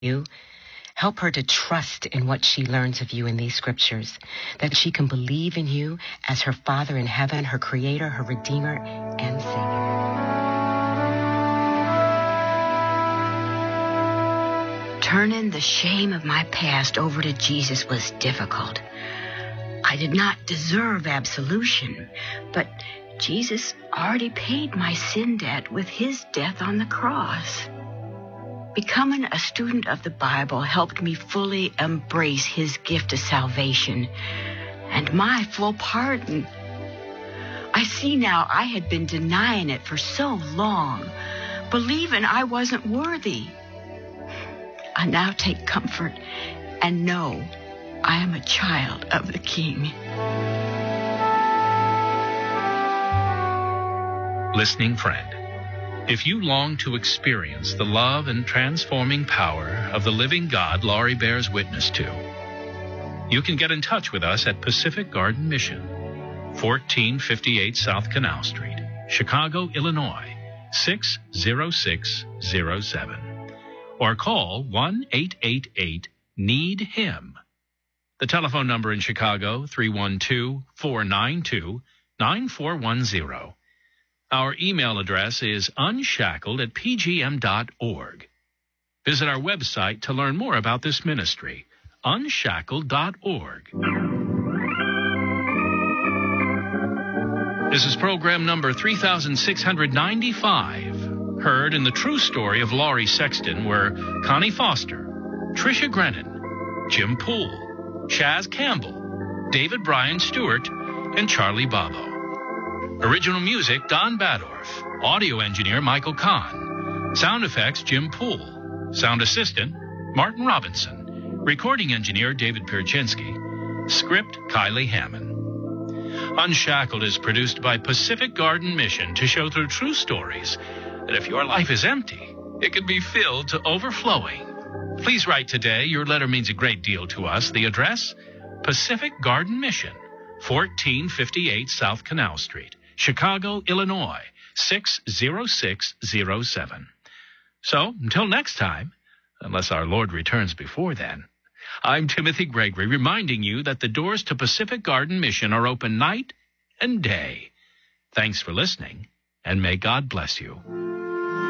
you. Help her to trust in what she learns of you in these scriptures, that she can believe in you as her Father in heaven, her Creator, her Redeemer, and Savior. Turning the shame of my past over to Jesus was difficult. I did not deserve absolution, but Jesus already paid my sin debt with his death on the cross. Becoming a student of the Bible helped me fully embrace his gift of salvation and my full pardon. I see now I had been denying it for so long, believing I wasn't worthy. I now take comfort and know I am a child of the King. Listening friend, if you long to experience the love and transforming power of the living God Laurie bears witness to, you can get in touch with us at Pacific Garden Mission, 1458 South Canal Street, Chicago, Illinois, 60607. Or call 1-888-NEED-HIM. The telephone number in Chicago, 312-492-9410. Our email address is unshackled@pgm.org. Visit our website to learn more about this ministry, unshackled.org. This is program number 3695, heard in the true story of Laurie Sexton, where Connie Foster, Tricia Grennan, Jim Poole, Chaz Campbell, David Bryan Stewart, and Charlie Babo. Original music, Don Badorf. Audio engineer, Michael Kahn. Sound effects, Jim Poole. Sound assistant, Martin Robinson. Recording engineer, David Pierczynski. Script, Kylie Hammond. Unshackled is produced by Pacific Garden Mission to show through true stories that if your life is empty, it can be filled to overflowing. Please write today. Your letter means a great deal to us. The address, Pacific Garden Mission, 1458 South Canal Street, Chicago, Illinois, 60607. So, until next time, unless our Lord returns before then, I'm Timothy Gregory, reminding you that the doors to Pacific Garden Mission are open night and day. Thanks for listening, and may God bless you.